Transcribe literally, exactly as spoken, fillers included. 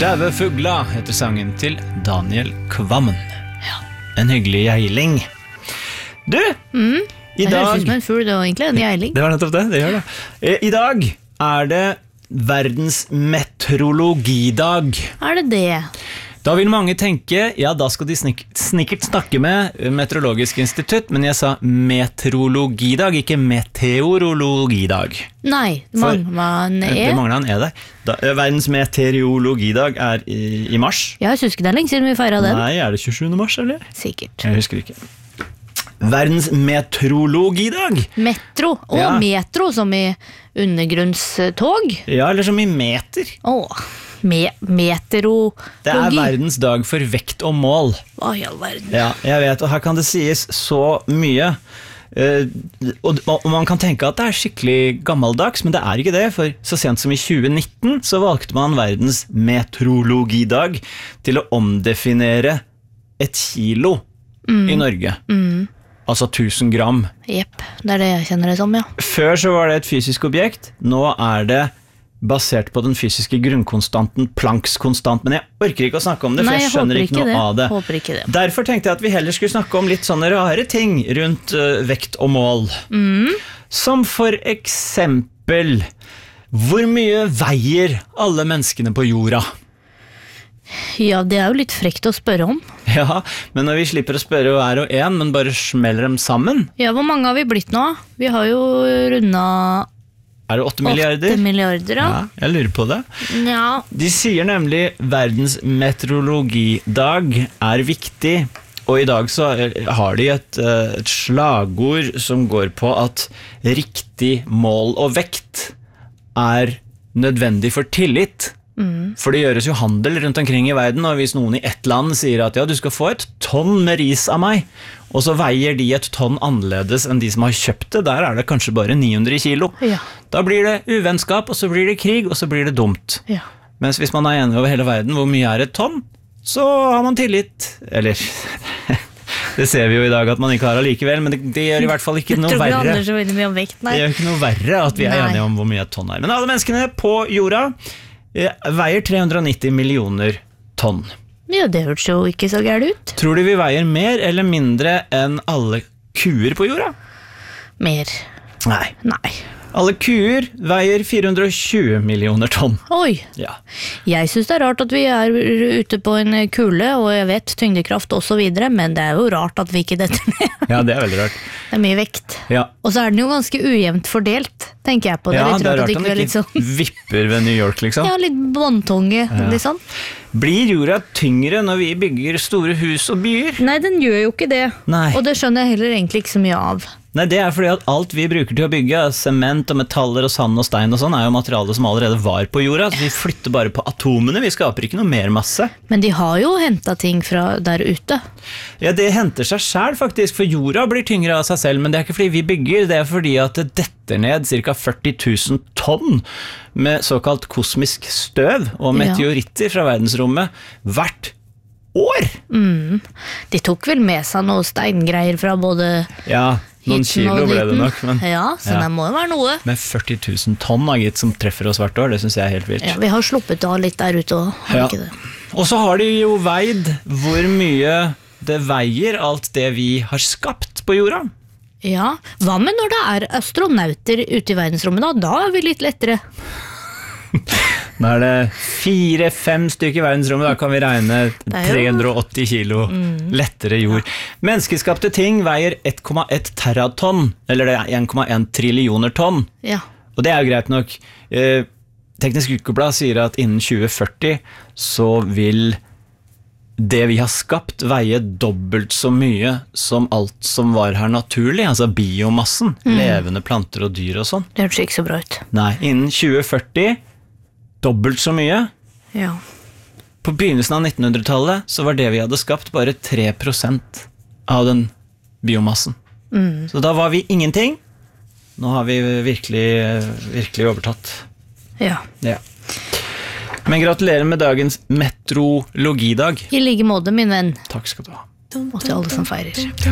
Dæve fugla heter sangen til Daniel Kvammen. Ja. En hyggelig geiling. Du, mm. i det dag... høres ut som en fugl, det var egentlig en geiling. Det var nettopp det, det gjør det. I dag er det verdens meteorologidag. Er det det? Da vil mange tenke, ja, da skal de snik snikkert snakke med Meteorologisk institutt, men jeg sa meteorologidag, ikke meteorologidag. Nei, det mangler en E. Det mangler en E der. Da, verdens meteorologidag er i, i mars. Ja, jeg husker det er lenge siden vi feiret den. Nei, er det tjuesjuende mars, eller? Sikkert. Jeg husker ikke. Verdens meteorologidag. Metro, og Ja. metro som i undergrunnstog. Ja, eller som i meter. Åh, me meteorologi. Det er verdens dag for vekt og mål. Hva i all verden? Ja, jeg vet, og her kan det sies så mye. Uh, og, og man kan tenke at det er skikkelig gammeldags, men det er ikke det, for så sent som i tjue nitten så valgte man verdens meteorologidag til å omdefinere et kilo mm. i Norge. Mm. Altså tusen gram. Jepp, det er det jeg kjenner det som, ja. Før så var det et fysisk objekt, nå er det basert på den fysiske grunnkonstanten, Plancks konstant, men jeg orker ikke å snakke om det, for Nei, jeg jeg skjønner ikke noe det. av det. Håper ikke det. Derfor tenkte jeg at vi heller skulle snakke om litt sånne rare ting rundt uh, vekt og mål. Mm. Som for eksempel, hvor mye veier alle menneskene på jorda? Ja, det er jo litt frekt å spørre om. Ja, men når vi slipper å spørre hver og en, men bare smeller dem sammen. Ja, hvor mange har vi blitt nå? Vi har jo rundet Er det åtte milliarder? åtte milliarder, ja. Ja, jeg lurer på det. Ja. De sier nemlig verdens meteorologidag er viktig, og i dag så har de et, et slagord som går på at riktig mål og vekt er nødvendig for tillit. Mm. For det gjøres jo handel rundt omkring i verden, og hvis noen i ett land sier at ja, du skal få et tonn med ris av meg, og så veier de et tonn annerledes enn de som har kjøpt det, der er det kanskje bare ni hundre kilo. Ja. Da blir det uvennskap, og så blir det krig, og så blir det dumt. Ja. Mens hvis man er enig over hele verden hvor mye er et tonn, så har man tillit. Eller, det ser vi jo i dag at man ikke har allikevel, men det, det gjør i hvert fall ikke noe verre. Det så veldig mye om vekt, nei. Det gjør ikke noe verre at vi er Nei. enige om hvor mye et tonn er. Men alle menneskene på jorda veier tre hundre og nitti millioner tonn. Ja, det hørtes jo ikke så gærent ut. Tror du vi veier mer eller mindre enn alle kuer på jorda? Mer. Nei. Nei. Alle kuer veier fire hundre og tjue millioner tonn. Oi. Ja. Jeg synes det er rart at vi er ute på en kule, og jeg vet tyngdekraft og så videre, men det er jo rart at vi ikke detter ned. Ja, det er veldig rart. Det er mye vekt. Ja. Og så er den jo ganske ujevnt fordelt, tenker jeg på det. Ja, Litt det er at rart det han ikke er ikke litt sånn. vipper ved New York, liksom. Ja, litt båndtunge, Ja. litt sånn. Blir jorda tyngre når vi bygger store hus og byer? Nei, den gjør jo ikke det. Nei. Og det skjønner jeg heller egentlig ikke så mye av. Nei, det er fordi at alt vi bruker til å bygge, sement og metaller og sand og stein og sånn, er jo materiale som allerede var på jorda, så vi flytter bare på atomene, vi skaper ikke noe mer masse. Men de har jo hentet ting fra der ute. Ja, det henter seg selv faktisk, for jorda blir tyngre av seg selv, men det er ikke fordi vi bygger, det er fordi at det detter ned ca. førti tusen tonn med såkalt kosmisk støv og meteoritter fra verdensrommet hvert år. Mm. De tok vel med seg noe steingreier fra både Ja, noen hiten og kilo ble det ditten. nok, men Ja, så Ja. det må jo være noe. med førti tusen tonn av gitt som treffer oss hvert år, det synes jeg er helt vilt. Ja, vi har sluppet av litt der ute også, har vi Ja. ikke det? Og så har de jo veid hvor mye det veier alt det vi har skapt på jorda. Ja, hva med når det er astronauter ute i verdensrommet da? Da er vi litt lettere. Nå er det fire-fem stykker i verdensrommet, da kan vi regne Det er jo- tre hundre og åtti kilo lettere jord. Menneskeskapte ting veier ett komma ett teratonn, eller det er en komma en trillioner tonn. Ja. Og det er jo greit nok. Eh, Teknisk Ukeblad sier at innen tjue førti så vil det vi har skapt veie dobbelt så mye som alt som var her naturlig, altså biomassen, levende planter og dyr og sånn. Det hørtes ikke så bra ut. Nei, innen tjue førti, dobbelt så mye. Ja. På begynnelsen av nittenhundretallet så var det vi hadde skapt bare tre prosent av den biomassen. Mm. Så da var vi ingenting. Nå har vi virkelig, virkelig overtatt. Ja. Ja. Men gratulerer med dagens meteorologidag. I like måte, min venn. Takk skal du ha. Og til alle som feirer. Ja.